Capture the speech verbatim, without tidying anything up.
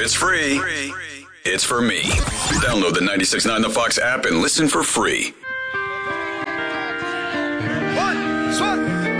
it's free. It's for me. Download the ninety-six point nine The Fox app and listen for free.